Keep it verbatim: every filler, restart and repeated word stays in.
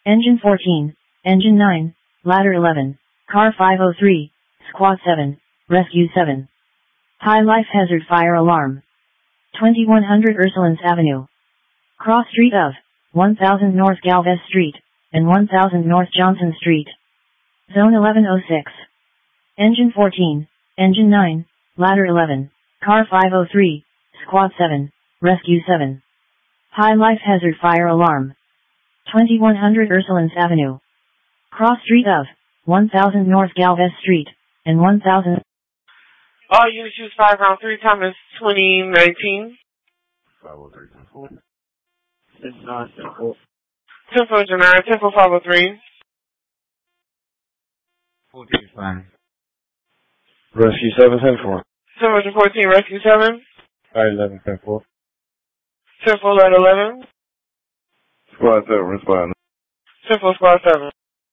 Engine fourteen, Engine nine, Ladder eleven, Car five oh three, Squad seven, Rescue seven. High life hazard fire alarm. twenty-one hundred Ursulines Avenue. Cross street of one thousand North Galvez Street and one thousand North Johnson Street. Zone eleven oh six. Engine fourteen, Engine nine, Ladder eleven, Car five oh three, Squad seven, Rescue seven. High life hazard fire alarm. twenty-one hundred Ursulines Avenue. Cross street of one thousand North Galvez Street and one thousand. All units use five round three, time is twenty nineteen. five oh three, ten four. It's not simple. ten four, nine, ten four, five oh three. fourteen, fine. Rescue seven, ten four. ten fourteen, Rescue seven. Ladder eleven, ten four. ten four, Ladder eleven. Squad seven, respond. ten four, Squad seven.